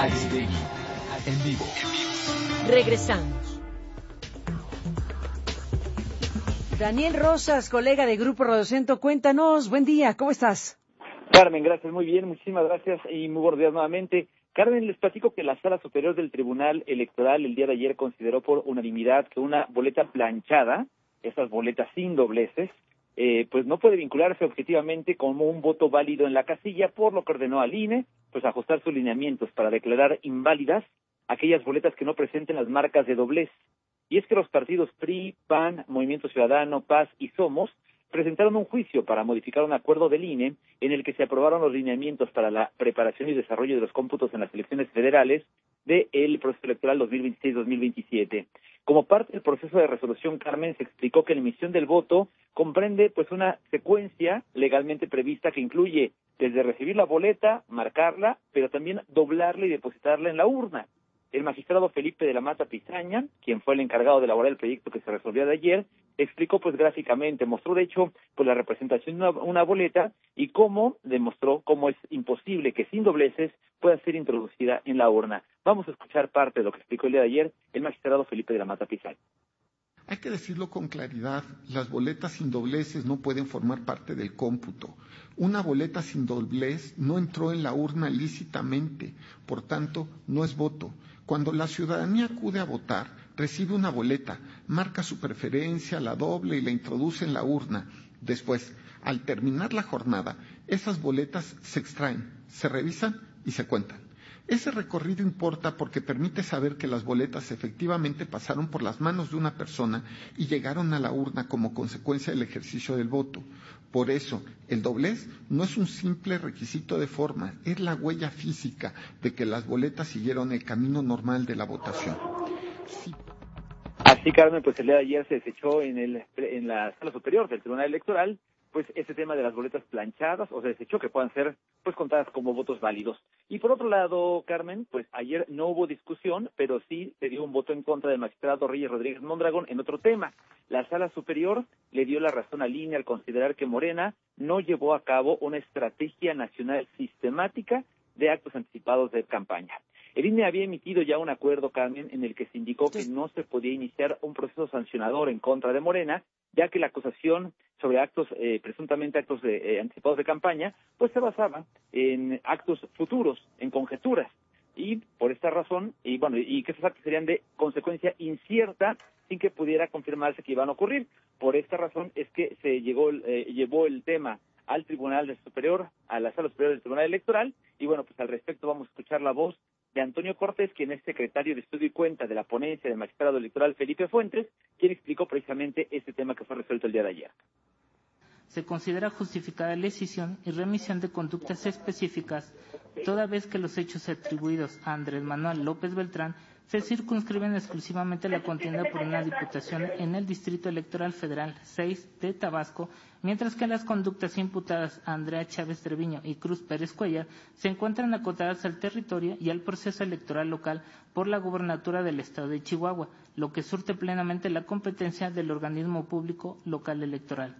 Aristegui, en vivo. Regresamos. Daniel Rosas, colega de Grupo Radiocentro, cuéntanos, buen día, ¿cómo estás? Carmen, gracias, muy bien, muchísimas gracias y muy buenos días nuevamente. Carmen, les platico que la Sala Superior del Tribunal Electoral el día de ayer consideró por unanimidad que una boleta planchada, esas boletas sin dobleces, pues no puede vincularse objetivamente como un voto válido en la casilla, por lo que ordenó al INE pues ajustar sus lineamientos para declarar inválidas aquellas boletas que no presenten las marcas de doblez. Y es que los partidos PRI, PAN, Movimiento Ciudadano, Paz y Somos presentaron un juicio para modificar un acuerdo del INE en el que se aprobaron los lineamientos para la preparación y desarrollo de los cómputos en las elecciones federales del proceso electoral 2026-2027. Como parte del proceso de resolución, Carmen, se explicó que la emisión del voto comprende pues una secuencia legalmente prevista que incluye desde recibir la boleta, marcarla, pero también doblarla y depositarla en la urna. El magistrado Felipe de la Mata Pizaña, quien fue el encargado de elaborar el proyecto que se resolvió de ayer, explicó pues gráficamente, mostró de hecho pues la representación de una boleta y cómo demostró cómo es imposible que sin dobleces pueda ser introducida en la urna. Vamos a escuchar parte de lo que explicó el día de ayer el magistrado Felipe de la Mata Pizaña. Hay que decirlo con claridad, las boletas sin dobleces no pueden formar parte del cómputo. Una boleta sin doblez no entró en la urna lícitamente, por tanto, no es voto. Cuando la ciudadanía acude a votar, recibe una boleta, marca su preferencia, la doble y la introduce en la urna. Después, al terminar la jornada, esas boletas se extraen, se revisan y se cuentan. Ese recorrido importa porque permite saber que las boletas efectivamente pasaron por las manos de una persona y llegaron a la urna como consecuencia del ejercicio del voto. Por eso, el doblez no es un simple requisito de forma, es la huella física de que las boletas siguieron el camino normal de la votación. Sí. Así, Carmen, pues el día de ayer se desechó en la Sala Superior del Tribunal Electoral pues ese tema de las boletas planchadas, o se desechó que puedan ser pues contadas como votos válidos. Y por otro lado, Carmen, pues ayer no hubo discusión, pero sí se dio un voto en contra del magistrado Reyes Rodríguez Mondragón en otro tema. La Sala Superior le dio la razón al INE al considerar que Morena no llevó a cabo una estrategia nacional sistemática de actos anticipados de campaña. El INE había emitido ya un acuerdo, Carmen, en el que se indicó que no se podía iniciar un proceso sancionador en contra de Morena, ya que la acusación sobre actos, presuntamente actos anticipados de campaña, pues se basaba en actos futuros, en conjeturas. Y por esta razón, y que esos actos serían de consecuencia incierta, sin que pudiera confirmarse que iban a ocurrir. Por esta razón es que se llevó el tema al Tribunal Superior, a la Sala Superior del Tribunal Electoral, y pues al respecto vamos a escuchar la voz de Antonio Cortés, quien es secretario de Estudio y Cuenta de la ponencia del magistrado electoral Felipe Fuentes, quien explicó precisamente este tema que fue resuelto el día de ayer. Se considera justificada la decisión y remisión de conductas específicas, toda vez que los hechos atribuidos a Andrés Manuel López Beltrán se circunscriben exclusivamente a la contienda por una diputación en el Distrito Electoral Federal 6 de Tabasco, mientras que las conductas imputadas a Andrea Chávez Treviño y Cruz Pérez Cuellar se encuentran acotadas al territorio y al proceso electoral local por la gobernatura del estado de Chihuahua, lo que surte plenamente la competencia del organismo público local electoral.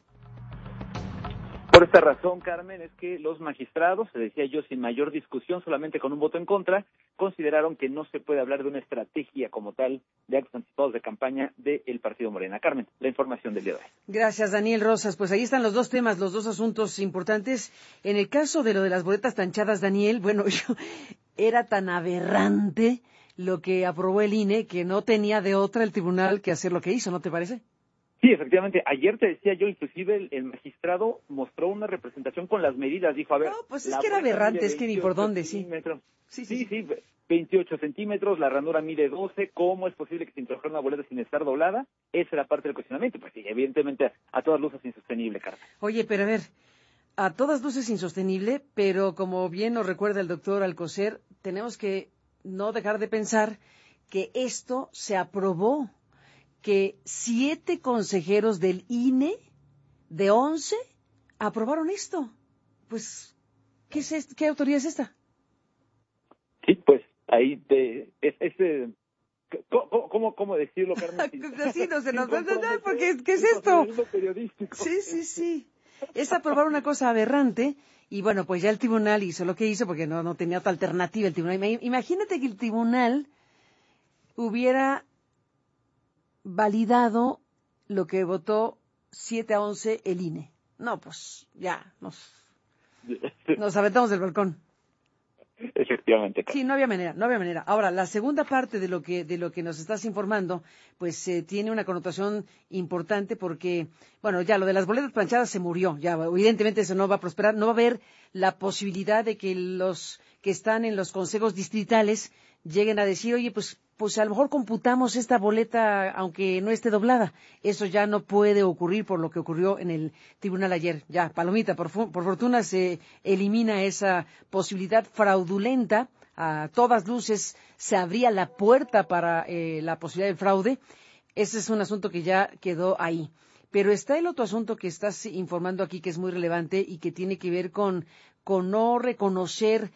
Por esta razón, Carmen, es que los magistrados, se decía yo, sin mayor discusión, solamente con un voto en contra, consideraron que no se puede hablar de una estrategia como tal de actos anticipados de campaña del Partido Morena. Carmen, la información del día de hoy. Gracias, Daniel Rosas. Pues ahí están los dos temas, los dos asuntos importantes. En el caso de lo de las boletas planchadas, Daniel, era tan aberrante lo que aprobó el INE que no tenía de otra el tribunal que hacer lo que hizo, ¿no te parece? Sí, efectivamente. Ayer te decía yo, inclusive el magistrado mostró una representación con las medidas. Dijo, a ver... No, pues es que era aberrante, es que ni por dónde, sí. Sí, 28 centímetros, la ranura mide 12. ¿Cómo es posible que se introdujera una boleta sin estar doblada? Esa era parte del cuestionamiento. Pues sí, evidentemente, a todas luces insostenible, Carmen. Oye, pero a ver, a todas luces insostenible, pero como bien nos recuerda el doctor Alcocer, tenemos que no dejar de pensar que esto se aprobó, que 7 consejeros del INE de 11 aprobaron esto. Pues, ¿qué autoridad es esta? Sí, pues ahí ¿cómo decirlo, Carmen? Así no se nos va a dar, porque ¿qué es esto? Periodístico. Sí. es aprobar una cosa aberrante. Y bueno, pues ya el tribunal hizo lo que hizo porque no tenía otra alternativa el tribunal. Imagínate que el tribunal hubiera validado lo que votó 7-11 el INE. No, pues ya, nos aventamos del balcón. Efectivamente, Carmen. Sí, no había manera. Ahora, la segunda parte de lo que nos estás informando, pues tiene una connotación importante porque, bueno, ya lo de las boletas planchadas se murió, ya evidentemente eso no va a prosperar, no va a haber la posibilidad de que los que están en los consejos distritales lleguen a decir, oye, pues a lo mejor computamos esta boleta aunque no esté doblada. Eso ya no puede ocurrir por lo que ocurrió en el tribunal ayer. Ya, palomita, por fortuna se elimina esa posibilidad fraudulenta. A todas luces se abría la puerta para la posibilidad de fraude. Ese es un asunto que ya quedó ahí. Pero está el otro asunto que estás informando aquí que es muy relevante y que tiene que ver con no reconocer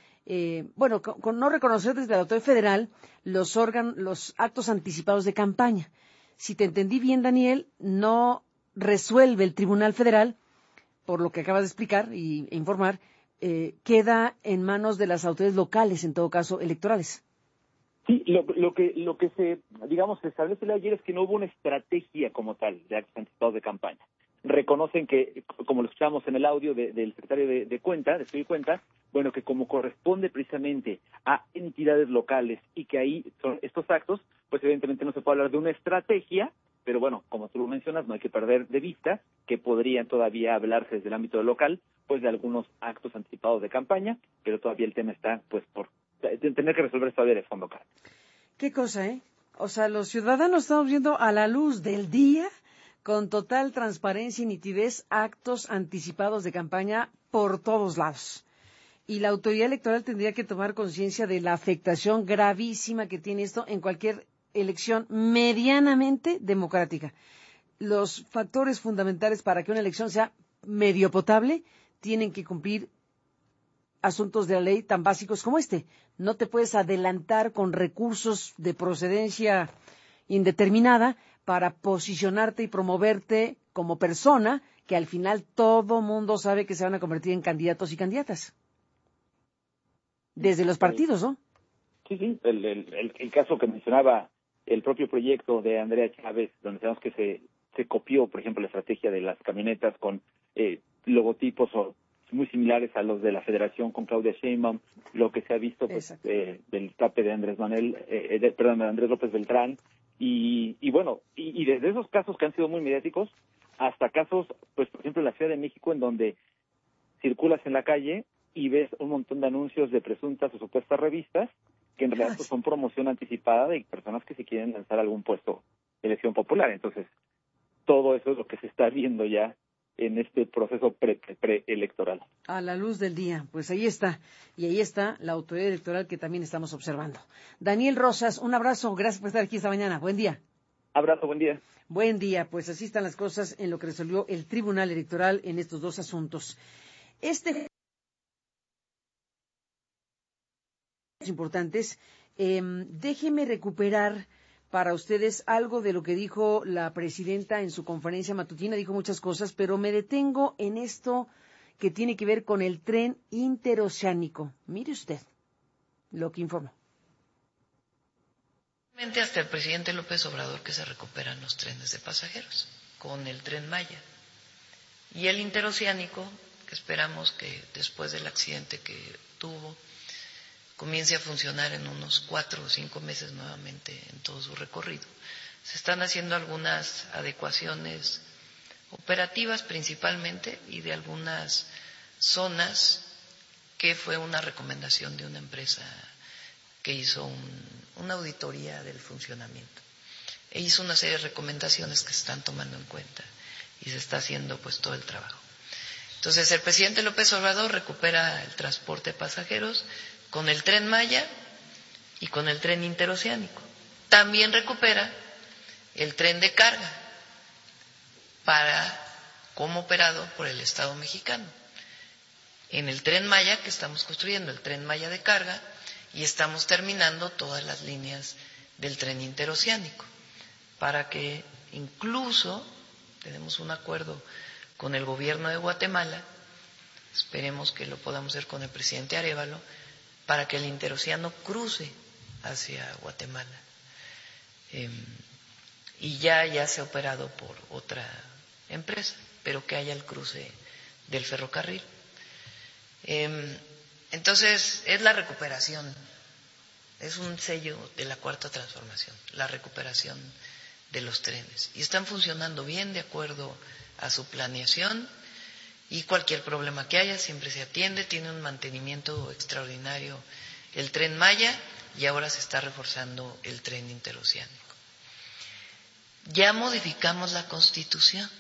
con no reconocer desde la autoridad federal los actos anticipados de campaña. Si te entendí bien, Daniel, no resuelve el Tribunal Federal, por lo que acabas de explicar e informar, queda en manos de las autoridades locales, en todo caso, electorales. Sí, lo que se establece ayer es que no hubo una estrategia como tal de actos anticipados de campaña. Reconocen que, como lo escuchamos en el audio del secretario de Estudio y Cuenta, bueno, que como corresponde precisamente a entidades locales y que ahí son estos actos, pues evidentemente no se puede hablar de una estrategia, pero bueno, como tú lo mencionas, no hay que perder de vista que podrían todavía hablarse desde el ámbito local, pues de algunos actos anticipados de campaña, pero todavía el tema está, pues, por tener que resolver todavía de fondo, Carmen. ¿Qué cosa, O sea, los ciudadanos estamos viendo a la luz del día, con total transparencia y nitidez, actos anticipados de campaña por todos lados. Y la autoridad electoral tendría que tomar conciencia de la afectación gravísima que tiene esto en cualquier elección medianamente democrática. Los factores fundamentales para que una elección sea medio potable tienen que cumplir asuntos de la ley tan básicos como este. No te puedes adelantar con recursos de procedencia indeterminada para posicionarte y promoverte como persona que al final todo mundo sabe que se van a convertir en candidatos y candidatas. Desde los partidos, ¿no? Sí, el caso que mencionaba el propio proyecto de Andrea Chávez, donde sabemos que se copió, por ejemplo, la estrategia de las camionetas con logotipos muy similares a los de la Federación con Claudia Sheinbaum, lo que se ha visto pues, del tape de Andrés López Beltrán, y bueno, y desde esos casos que han sido muy mediáticos, hasta casos, pues por ejemplo en la Ciudad de México, en donde circulas en la calle y ves un montón de anuncios de presuntas o supuestas revistas que en realidad pues, son promoción anticipada de personas que se quieren lanzar a algún puesto de elección popular. Entonces, todo eso es lo que se está viendo ya en este proceso preelectoral. A la luz del día, pues ahí está. Y ahí está la autoridad electoral que también estamos observando. Daniel Rosas, un abrazo. Gracias por estar aquí esta mañana. Buen día. Abrazo, buen día. Buen día. Pues así están las cosas en lo que resolvió el Tribunal Electoral en estos dos asuntos. Importantes. Déjeme recuperar para ustedes algo de lo que dijo la presidenta en su conferencia matutina. Dijo muchas cosas, pero me detengo en esto que tiene que ver con el tren interoceánico. Mire usted lo que informó. Hasta el presidente López Obrador que se recuperan los trenes de pasajeros con el Tren Maya. Y el interoceánico, que esperamos que después del accidente que tuvo, comience a funcionar en unos 4 o 5 meses nuevamente en todo su recorrido. Se están haciendo algunas adecuaciones operativas principalmente y de algunas zonas que fue una recomendación de una empresa que hizo una auditoría del funcionamiento. E hizo una serie de recomendaciones que se están tomando en cuenta y se está haciendo pues todo el trabajo. Entonces el presidente López Obrador recupera el transporte de pasajeros con el Tren Maya y con el tren interoceánico. También recupera el tren de carga como operado por el Estado mexicano. En el Tren Maya que estamos construyendo, el Tren Maya de carga, y estamos terminando todas las líneas del tren interoceánico, para que incluso tenemos un acuerdo con el gobierno de Guatemala, esperemos que lo podamos hacer con el presidente Arévalo, para que el interoceano cruce hacia Guatemala. Y ya se ha operado por otra empresa, pero que haya el cruce del ferrocarril. Entonces, es la recuperación, es un sello de la Cuarta Transformación, la recuperación de los trenes. Y están funcionando bien de acuerdo a su planeación, y cualquier problema que haya siempre se atiende. Tiene un mantenimiento extraordinario el Tren Maya, y ahora se está reforzando el tren interoceánico. Ya modificamos la Constitución.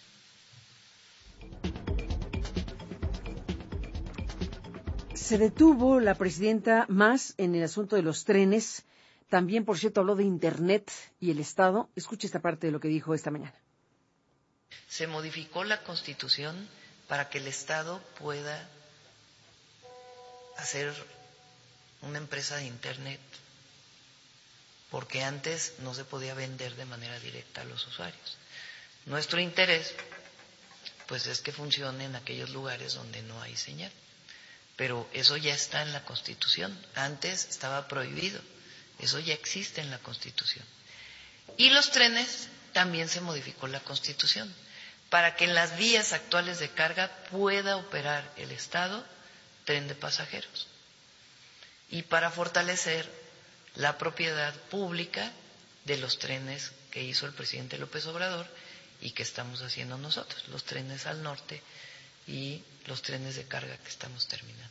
Se detuvo la presidenta más en el asunto de los trenes. También, por cierto, habló de Internet y el Estado. Escuche esta parte de lo que dijo esta mañana. Se modificó la Constitución para que el Estado pueda hacer una empresa de Internet, porque antes no se podía vender de manera directa a los usuarios. Nuestro interés, pues, es que funcione en aquellos lugares donde no hay señal, pero eso ya está en la Constitución. Antes estaba prohibido, eso ya existe en la Constitución. Y los trenes también se modificó la Constitución para que en las vías actuales de carga pueda operar el Estado tren de pasajeros, y para fortalecer la propiedad pública de los trenes que hizo el presidente López Obrador y que estamos haciendo nosotros, los trenes al norte y los trenes de carga que estamos terminando.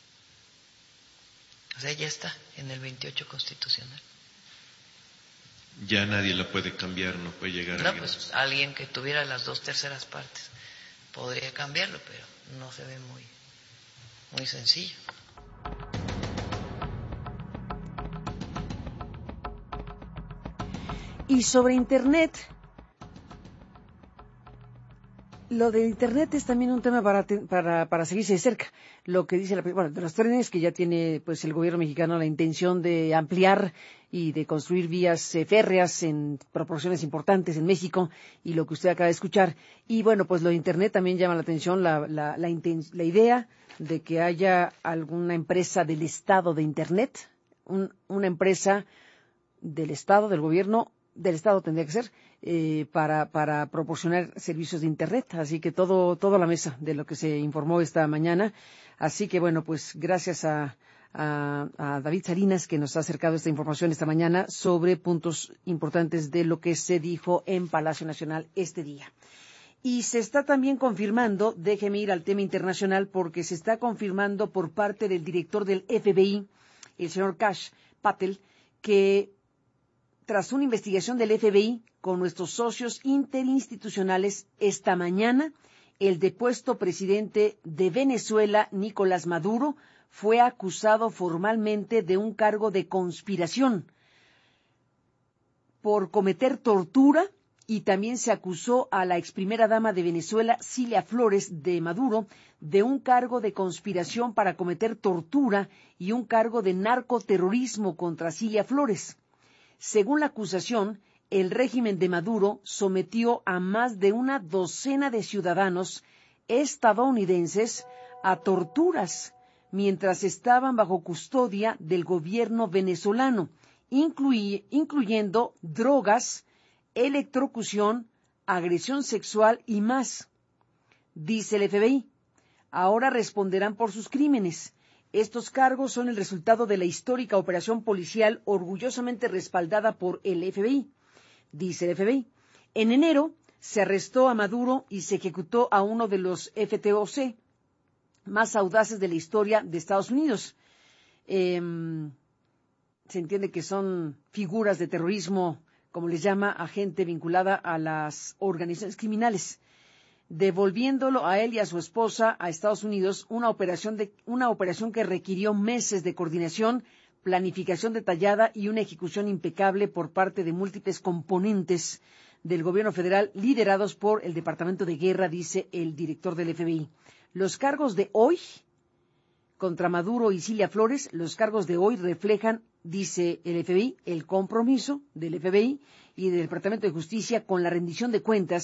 O sea, ya está en el 28 constitucional. Ya nadie la puede cambiar, no puede llegar a alguien. Pues alguien que tuviera las 2/3 partes podría cambiarlo, pero no se ve muy sencillo. Y sobre Internet, lo de Internet es también un tema para seguirse de cerca. Lo que dice de los trenes, que ya tiene pues el gobierno mexicano la intención de ampliar y de construir vías férreas en proporciones importantes en México, y lo que usted acaba de escuchar. Y bueno, pues lo de Internet también llama la atención, la idea de que haya alguna empresa del Estado de Internet, una empresa del Estado, del gobierno del Estado tendría que ser, para proporcionar servicios de Internet. Así que todo a la mesa de lo que se informó esta mañana. Así que bueno, pues gracias a David Salinas, que nos ha acercado esta información esta mañana sobre puntos importantes de lo que se dijo en Palacio Nacional este día. Y se está también confirmando, déjeme ir al tema internacional, porque se está confirmando por parte del director del FBI, el señor Kash Patel, que tras una investigación del FBI con nuestros socios interinstitucionales esta mañana, el depuesto presidente de Venezuela, Nicolás Maduro, fue acusado formalmente de un cargo de conspiración por cometer tortura, y también se acusó a la ex primera dama de Venezuela, Cilia Flores, de Maduro, de un cargo de conspiración para cometer tortura y un cargo de narcoterrorismo contra Cilia Flores. Según la acusación, el régimen de Maduro sometió a más de una docena de ciudadanos estadounidenses a torturas mientras estaban bajo custodia del gobierno venezolano, incluyendo drogas, electrocución, agresión sexual y más. Dice el FBI, ahora responderán por sus crímenes. Estos cargos son el resultado de la histórica operación policial orgullosamente respaldada por el FBI, dice el FBI. En enero se arrestó a Maduro y se ejecutó a uno de los FTOC más audaces de la historia de Estados Unidos. Se entiende que son figuras de terrorismo, como les llama, a gente vinculada a las organizaciones criminales, devolviéndolo a él y a su esposa a Estados Unidos, una operación que requirió meses de coordinación, planificación detallada y una ejecución impecable por parte de múltiples componentes del gobierno federal liderados por el Departamento de Guerra, dice el director del FBI. Los cargos de hoy contra Maduro y Cilia Flores, los cargos de hoy reflejan, dice el FBI, el compromiso del FBI y del Departamento de Justicia con la rendición de cuentas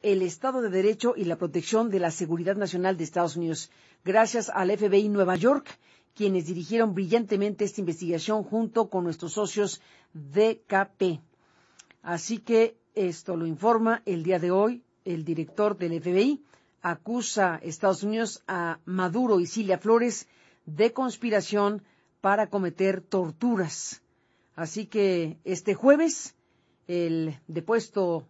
el Estado de Derecho y la protección de la seguridad nacional de Estados Unidos, gracias al FBI Nueva York, quienes dirigieron brillantemente esta investigación junto con nuestros socios DKP. Así que esto lo informa el día de hoy el director del FBI. Acusa a Estados Unidos a Maduro y Cilia Flores de conspiración para cometer torturas. Así que este jueves el depuesto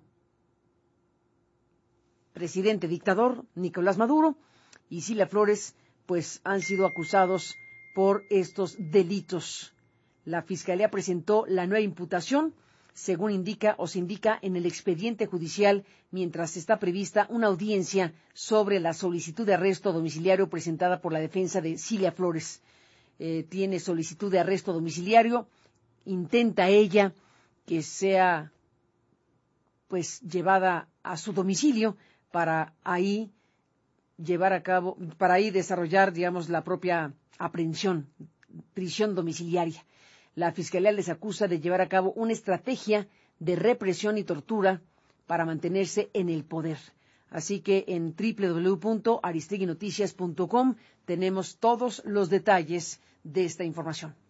presidente dictador Nicolás Maduro y Cilia Flores pues han sido acusados por estos delitos. La Fiscalía presentó la nueva imputación, según se indica en el expediente judicial, mientras está prevista una audiencia sobre la solicitud de arresto domiciliario presentada por la defensa de Cilia Flores. Tiene solicitud de arresto domiciliario, intenta ella que sea pues llevada a su domicilio para ahí desarrollar, digamos, la propia aprehensión, prisión domiciliaria. La Fiscalía les acusa de llevar a cabo una estrategia de represión y tortura para mantenerse en el poder. Así que en www.aristeguinoticias.com tenemos todos los detalles de esta información.